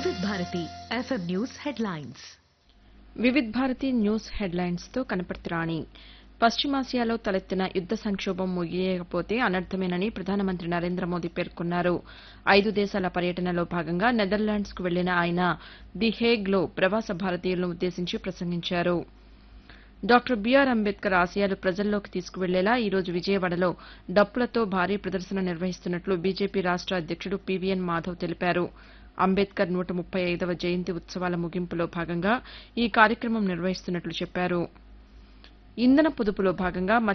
Vividh Bharati FM news headlines. Vividh Bharati news హెడ్లైన్స్తో కనపర్తిరాణి. పశ్చిమాసియాలో తలెత్తిన యుద్ద సంక్షోభం ముగియకపోతే అనర్థమేనని ప్రధానమంత్రి నరేంద్ర మోదీ పేర్కొన్నారు. 5 దేశాల పర్యటనలో భాగంగా నెదర్లాండ్స్కు వెళ్లిన ఆయన ది హేగ్లో ప్రవాస భారతీయులను ఉద్దేశించి ప్రసంగించారు. డాక్టర్ బీఆర్ అంబేద్కర్ ఆశయాలు ప్రజల్లోకి తీసుకువెళ్లేలా ఈరోజు విజయవాడలో డప్పులతో భారీ ప్రదర్శన నిర్వహిస్తున్నట్లు బీజేపీ రాష్ట అధ్యక్షుడు పీవీఎన్ మాధవ్ తెలిపారు. అంబేద్కర్ 135వ జయంతి ఉత్సవాల ముగింపులో భాగంగా ఈ కార్యక్రమం నిర్వహిస్తున్నట్లు చెప్పారు. ఇంధన పొదుపులో భాగంగా